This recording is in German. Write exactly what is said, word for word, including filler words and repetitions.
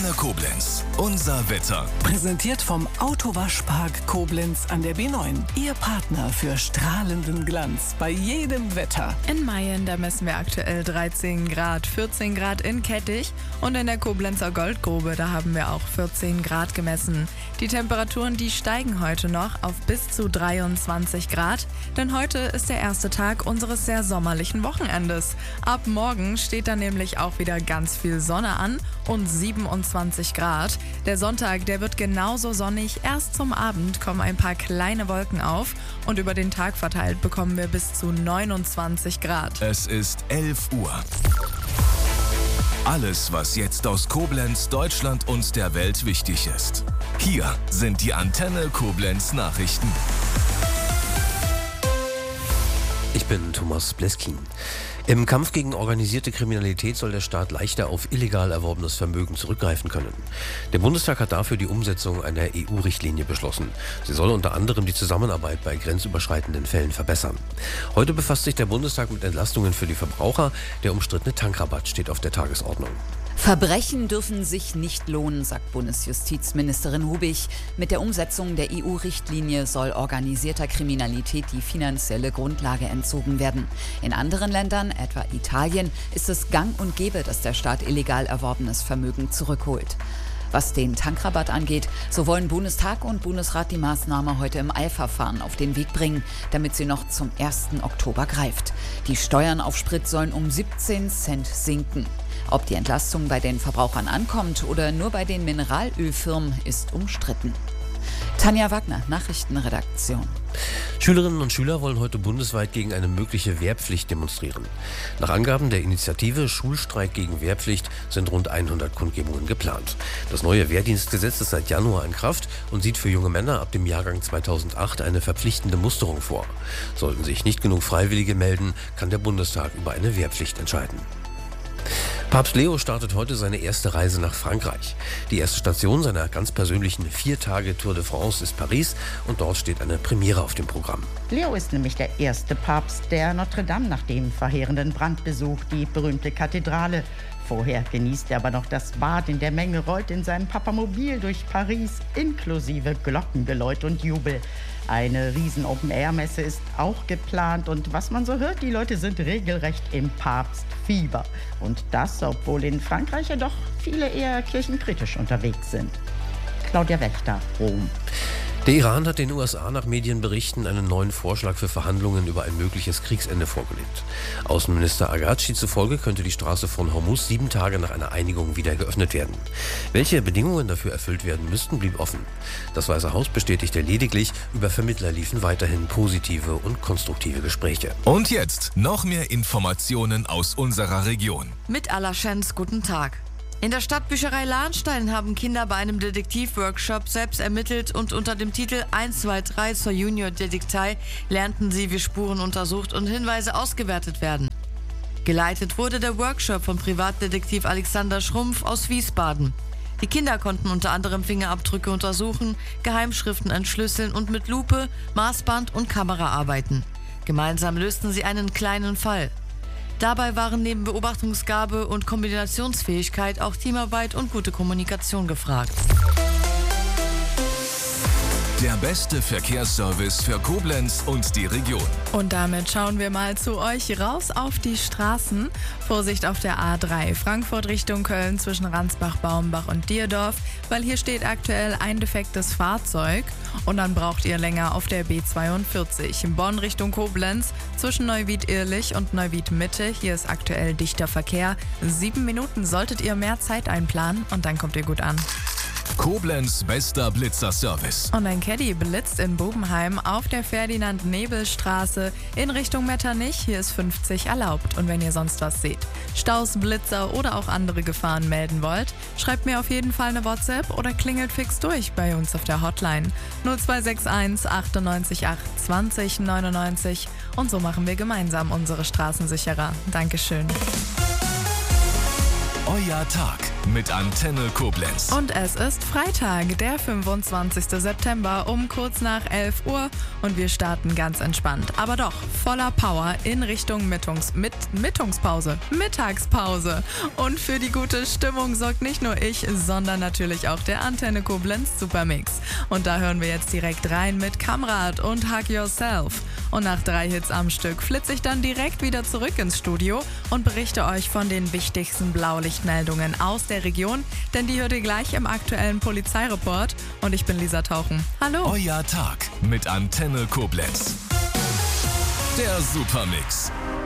Antenne Koblenz. Unser Wetter. Präsentiert vom Autowaschpark Koblenz an der B neun. Ihr Partner für strahlenden Glanz bei jedem Wetter. In Mayen, da messen wir aktuell dreizehn Grad, vierzehn Grad in Kettich und in der Koblenzer Goldgrube, da haben wir auch vierzehn Grad gemessen. Die Temperaturen, die steigen heute noch auf bis zu dreiundzwanzig Grad, denn heute ist der erste Tag unseres sehr sommerlichen Wochenendes. Ab morgen steht dann nämlich auch wieder ganz viel Sonne an und siebenundzwanzig Grad. Der Sonntag, der wird genauso sonnig. Erst zum Abend kommen ein paar kleine Wolken auf und über den Tag verteilt bekommen wir bis zu neunundzwanzig Grad. Es ist elf Uhr. Alles, was jetzt aus Koblenz, Deutschland und der Welt wichtig ist. Hier sind die Antenne Koblenz Nachrichten. Ich bin Thomas Bleskin. Im Kampf gegen organisierte Kriminalität soll der Staat leichter auf illegal erworbenes Vermögen zurückgreifen können. Der Bundestag hat dafür die Umsetzung einer E U-Richtlinie beschlossen. Sie soll unter anderem die Zusammenarbeit bei grenzüberschreitenden Fällen verbessern. Heute befasst sich der Bundestag mit Entlastungen für die Verbraucher. Der umstrittene Tankrabatt steht auf der Tagesordnung. Verbrechen dürfen sich nicht lohnen, sagt Bundesjustizministerin Hubig. Mit der Umsetzung der E U-Richtlinie soll organisierter Kriminalität die finanzielle Grundlage entzogen werden. In anderen Ländern, etwa Italien, ist es gang und gäbe, dass der Staat illegal erworbenes Vermögen zurückholt. Was den Tankrabatt angeht, so wollen Bundestag und Bundesrat die Maßnahme heute im Eilverfahren auf den Weg bringen, damit sie noch zum ersten Oktober greift. Die Steuern auf Sprit sollen um siebzehn Cent sinken. Ob die Entlastung bei den Verbrauchern ankommt oder nur bei den Mineralölfirmen, ist umstritten. Tanja Wagner, Nachrichtenredaktion. Schülerinnen und Schüler wollen heute bundesweit gegen eine mögliche Wehrpflicht demonstrieren. Nach Angaben der Initiative Schulstreik gegen Wehrpflicht sind rund hundert Kundgebungen geplant. Das neue Wehrdienstgesetz ist seit Januar in Kraft und sieht für junge Männer ab dem Jahrgang zweitausendacht eine verpflichtende Musterung vor. Sollten sich nicht genug Freiwillige melden, kann der Bundestag über eine Wehrpflicht entscheiden. Papst Leo startet heute seine erste Reise nach Frankreich. Die erste Station seiner ganz persönlichen vier Tage Tour de France ist Paris und dort steht eine Premiere auf dem Programm. Leo ist nämlich der erste Papst, der Notre Dame nach dem verheerenden Brand besucht, die berühmte Kathedrale. Vorher genießt er aber noch das Bad in der Menge, rollt in seinem Papamobil durch Paris, inklusive Glockengeläut und Jubel. Eine riesen Open-Air-Messe ist auch geplant und was man so hört, die Leute sind regelrecht im Papstfieber. Und das, obwohl in Frankreich ja doch viele eher kirchenkritisch unterwegs sind. Claudia Wächter, Rom. Der Iran hat den U S A nach Medienberichten einen neuen Vorschlag für Verhandlungen über ein mögliches Kriegsende vorgelegt. Außenminister Agaci zufolge könnte die Straße von Hormuz sieben Tage nach einer Einigung wieder geöffnet werden. Welche Bedingungen dafür erfüllt werden müssten, blieb offen. Das Weiße Haus bestätigte lediglich, über Vermittler liefen weiterhin positive und konstruktive Gespräche. Und jetzt noch mehr Informationen aus unserer Region. Mit Allerschens, guten Tag. In der Stadtbücherei Lahnstein haben Kinder bei einem Detektivworkshop selbst ermittelt und unter dem Titel eins, zwei, drei zur Junior-Detektei lernten sie, wie Spuren untersucht und Hinweise ausgewertet werden. Geleitet wurde der Workshop von Privatdetektiv Alexander Schrumpf aus Wiesbaden. Die Kinder konnten unter anderem Fingerabdrücke untersuchen, Geheimschriften entschlüsseln und mit Lupe, Maßband und Kamera arbeiten. Gemeinsam lösten sie einen kleinen Fall. Dabei waren neben Beobachtungsgabe und Kombinationsfähigkeit auch Teamarbeit und gute Kommunikation gefragt. Der beste Verkehrsservice für Koblenz und die Region. Und damit schauen wir mal zu euch raus auf die Straßen. Vorsicht auf der A drei, Frankfurt Richtung Köln zwischen Ransbach, Baumbach und Dierdorf, weil hier steht aktuell ein defektes Fahrzeug. Und dann braucht ihr länger auf der B zweiundvierzig, Bonn Richtung Koblenz zwischen Neuwied-Irlich und Neuwied-Mitte. Hier ist aktuell dichter Verkehr. Sieben Minuten solltet ihr mehr Zeit einplanen und dann kommt ihr gut an. Koblenz bester Blitzer-Service. Und ein Caddy blitzt in Bubenheim auf der Ferdinand-Nebel-Straße in Richtung Metternich. Hier ist fünfzig erlaubt. Und wenn ihr sonst was seht, Staus, Blitzer oder auch andere Gefahren melden wollt, schreibt mir auf jeden Fall eine WhatsApp oder klingelt fix durch bei uns auf der Hotline null zwei sechs eins achtundneunzig acht zwanzig neunundneunzig. Und so machen wir gemeinsam unsere Straßen sicherer. Dankeschön. Euer Tag. mit Antenne Koblenz. Und es ist Freitag, der fünfundzwanzigster September um kurz nach elf Uhr und wir starten ganz entspannt, aber doch voller Power in Richtung Mittungs, mit, Mittagspause, Mittagspause. Und für die gute Stimmung sorgt nicht nur ich, sondern natürlich auch der Antenne Koblenz Supermix. Und da hören wir jetzt direkt rein mit Kamrat und Hug Yourself. Und nach drei Hits am Stück flitze ich dann direkt wieder zurück ins Studio und berichte euch von den wichtigsten Blaulichtmeldungen aus der Region, denn die hört ihr gleich im aktuellen Polizeireport. Und ich bin Lisa Tauchen. Hallo! Euer Tag mit Antenne Koblenz. Der Supermix.